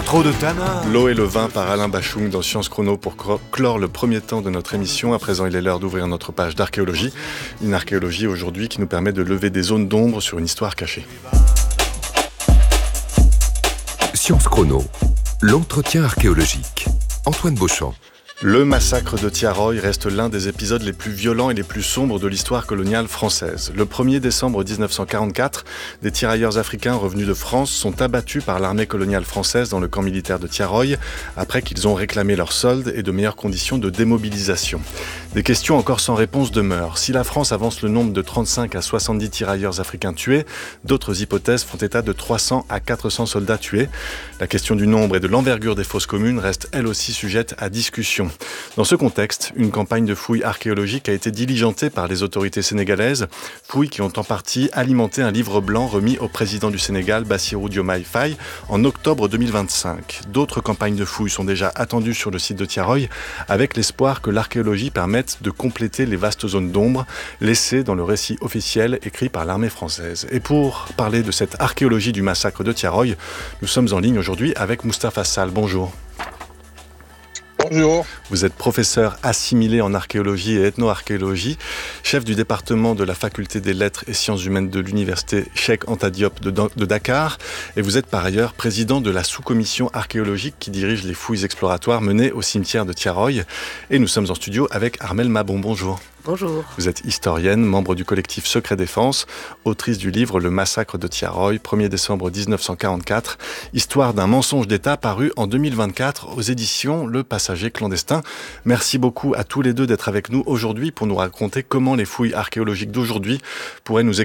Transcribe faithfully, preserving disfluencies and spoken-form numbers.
trop de tanins. L'eau et le vin par Alain Bachung dans Science Chrono pour clore le premier temps de notre émission. À présent, il est l'heure d'ouvrir notre page d'archéologie. Une archéologie aujourd'hui qui nous permet de lever des zones d'ombre sur une histoire cachée. Science Chrono, l'entretien archéologique. Antoine Beauchamp. Le massacre de Thiaroye reste l'un des épisodes les plus violents et les plus sombres de l'histoire coloniale française. Le premier décembre dix-neuf cent quarante-quatre, des tirailleurs africains revenus de France sont abattus par l'armée coloniale française dans le camp militaire de Thiaroye, après qu'ils ont réclamé leur solde et de meilleures conditions de démobilisation. Des questions encore sans réponse demeurent. Si la France avance le nombre de trente-cinq à soixante-dix tirailleurs africains tués, d'autres hypothèses font état de trois cents à quatre cents soldats tués. La question du nombre et de l'envergure des fosses communes reste elle aussi sujette à discussion. Dans ce contexte, une campagne de fouilles archéologiques a été diligentée par les autorités sénégalaises, fouilles qui ont en partie alimenté un livre blanc remis au président du Sénégal, Bassirou Diomaye Faye, en octobre deux mille vingt-cinq. D'autres campagnes de fouilles sont déjà attendues sur le site de Thiaroye, avec l'espoir que l'archéologie permette de compléter les vastes zones d'ombre laissées dans le récit officiel écrit par l'armée française. Et pour parler de cette archéologie du massacre de Thiaroye, nous sommes en ligne aujourd'hui avec Moustapha Sall. Bonjour. Bonjour. Vous êtes professeur assimilé en archéologie et ethno-archéologie, chef du département de la faculté des lettres et sciences humaines de l'université Cheikh Anta Diop de, de Dakar, et vous êtes par ailleurs président de la sous-commission archéologique qui dirige les fouilles exploratoires menées au cimetière de Thiaroye. Et nous sommes en studio avec Armelle Mabon. Bonjour. Bonjour. Vous êtes historienne, membre du collectif Secret Défense, autrice du livre Le massacre de Thiaroye, premier décembre dix-neuf cent quarante-quatre, histoire d'un mensonge d'État paru en deux mille vingt-quatre aux éditions Le Passager clandestin. Merci beaucoup à tous les deux d'être avec nous aujourd'hui pour nous raconter comment les fouilles archéologiques d'aujourd'hui pourraient nous